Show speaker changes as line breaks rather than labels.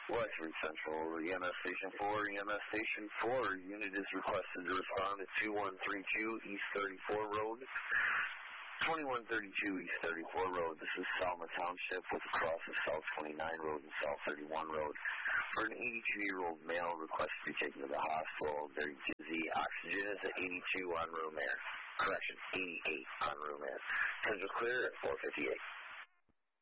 Westford Central, EMS Station 4, EMS Station 4, unit is requested to respond to 2132 East 34 Road. 2132 East 34 Road. This is Salma Township with a cross of South 29 Road and South 31 Road. For an 82-year-old male requested to be taken to the hospital. Very dizzy. Oxygen is at 82 on room air. Correction, 88 on room air. Central clear at 458.